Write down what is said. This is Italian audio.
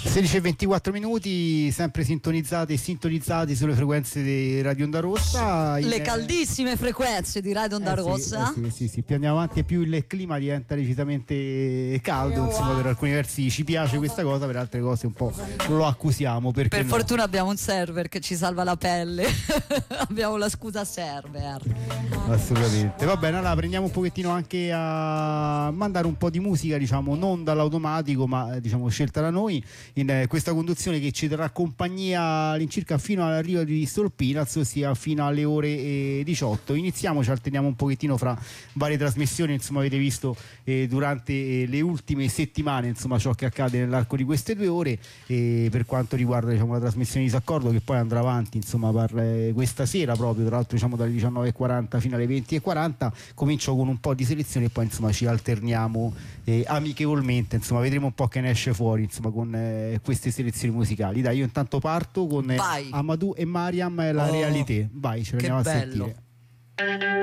16:24 minuti, sempre sintonizzati e sintonizzati sulle frequenze di Radio Onda Rossa. Le caldissime frequenze di Radio Onda Rossa. Sì. Più andiamo avanti e più il clima diventa decisamente caldo. Insomma, per alcuni versi ci piace questa cosa, per altre cose un po' lo accusiamo. Per fortuna abbiamo un server che ci salva la pelle. Abbiamo la scusa server. Assolutamente. Va bene, allora prendiamo un pochettino anche a mandare un po' di musica, diciamo, non dall'automatico, ma diciamo scelta da noi, in questa conduzione che ci terrà compagnia all'incirca fino all'arrivo di Stolpinaz, ossia fino alle ore 18. Iniziamo, ci alterniamo un pochettino fra varie trasmissioni, insomma avete visto durante le ultime settimane insomma ciò che accade nell'arco di queste 2 ore, per quanto riguarda, diciamo, la trasmissione di Disaccordo, che poi andrà avanti insomma per questa sera proprio, tra l'altro, diciamo dalle 19:40 fino alle 20:40. Comincio con un po' di selezione e poi insomma ci alterniamo amichevolmente, insomma vedremo un po' che ne esce fuori insomma con queste selezioni musicali. Dai, io intanto parto con Amadou e Mariam, La Réalité. Vai, ce l'andiamo a sentire.